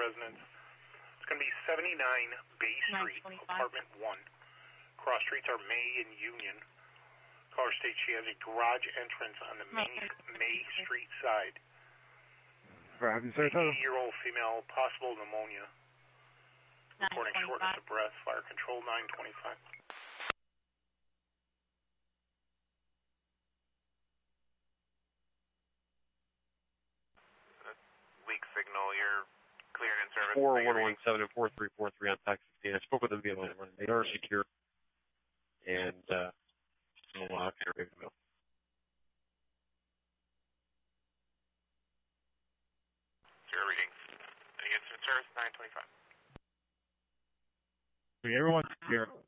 residence. It's going to be 79 Bay Street, apartment 1. Cross streets are May and Union. Caller states she has a garage entrance on the May Street side. An 80-year-old female, possible pneumonia. Reporting shortness of breath. Fire control 925. Weak signal. You're cleared in service. 4117 and 4343 on Tax 16. I spoke with them via line. They are secure. And no lock and ready to go. Zero reading. Any incident service 925. Everyone's here.